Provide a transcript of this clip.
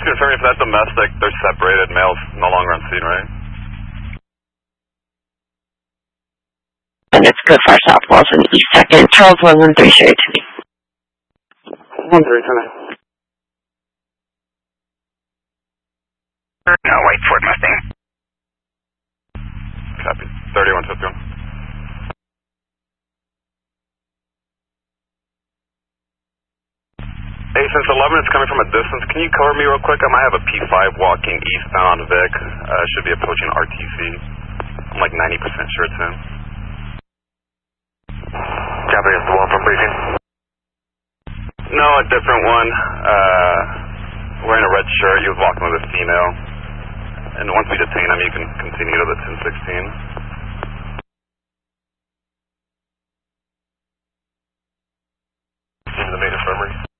just confirming if that's domestic, they're separated, males no longer on scene, right? And it's good for South Wilson, East 2nd, Charles Wilson, 3 straight to me. 1-3, tonight. No, wait, Ford Mustang. Copy. 3151. Hey, since 11 is coming from a distance, can you cover me real quick? I might have a P5 walking eastbound on Vic. Should be approaching RTC. I'm like 90% sure it's him. Copy, it's the one from briefing. No, a different one. Wearing a red shirt. He was walking with a female. And once we detain him, you can continue to the 1016. Into the main infirmary.